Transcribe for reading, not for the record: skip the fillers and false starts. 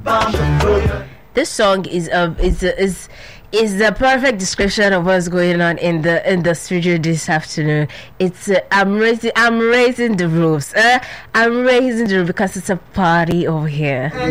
This song is the perfect description of what's going on in the studio this afternoon. It's I'm raising the roofs. I'm raising the roof because it's a party over here.